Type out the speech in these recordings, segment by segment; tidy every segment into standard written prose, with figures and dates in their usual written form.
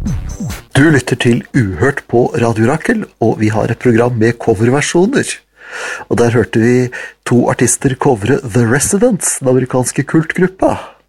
Du lytter til Uhørt på Radio Rakel, og vi har et program med coverversjoner. Og der hørte vi to artister covre The Residents, den amerikanske kultgruppa.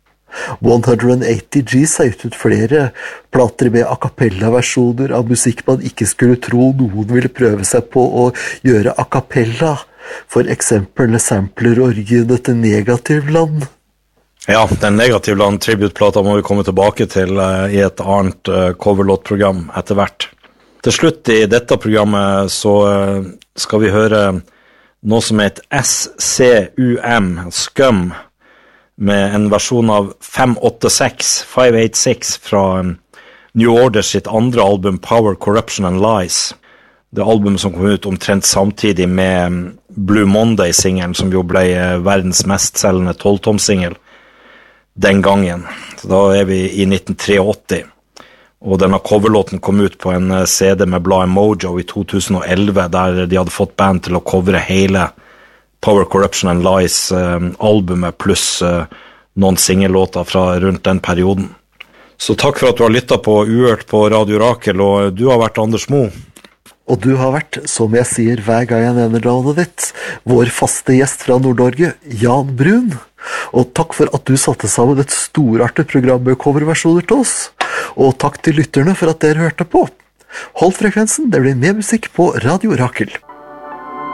180 G's har gitt ut flere plater med a cappella-versjoner av musikk man ikke skulle tro noen ville prøve seg på å gjøre a cappella. For eksempel samplerorgiene til Negativland. Ja, den Negativland tribute-plata må vi komme tilbake til i et annet coverlåtprogram etter hvert. Til slutt i dette programmet så skal vi høre noe som heter SCUM, med en versjon av 586 fra New Order sitt andre album Power, Corruption and Lies. Det albumet som kom ut omtrent samtidig med Blue Monday-singelen, som jo ble verdens mestselgende 12-tomsingel den gangen. Så da vi i 1983, og denne coverlåten kom ut på en CD med bladet Mojo i 2011, der de hadde fått band til å covre hele Power, Corruption and Lies albumet, pluss noen singellåter fra rundt den perioden. Så takk for at du har lyttet på Uhørt på Radio Rakel, og du har vært Anders Mo. Og du har vært, som jeg sier hver gang jeg nevner navnet ditt, vår faste gjest fra Nord-Norge, Jan Brun. Og takk for at du satte sammen et storartet program med coverversjoner til oss. Og takk til lytterne for at dere hørte på. Hold frekvensen, det blir mer musikk på Radio Rakel.